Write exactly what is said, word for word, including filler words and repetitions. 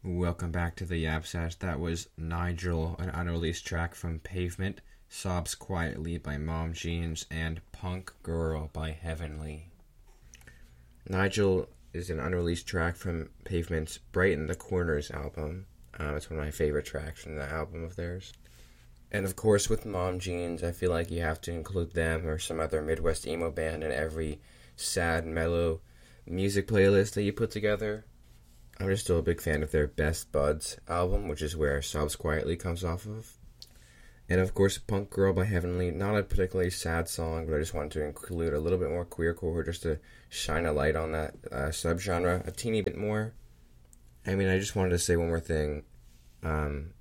Welcome back to the Yap Sash. That was Nigel, an unreleased track from Pavement, Sobs Quietly by Mom Jeans, and Punk Girl by Heavenly. Nigel is an unreleased track from Pavement's Bright in the Corners album. Um, it's one of my favorite tracks from the album of theirs. And of course, with Mom Jeans, I feel like you have to include them or some other Midwest emo band in every sad, mellow music playlist that you put together. I'm just still a big fan of their Best Buds album, which is where Sobs Quietly comes off of. And of course, Punk Girl by Heavenly, not a particularly sad song, but I just wanted to include a little bit more queercore just to shine a light on that uh, subgenre a teeny bit more. I mean, I just wanted to say one more thing. Um,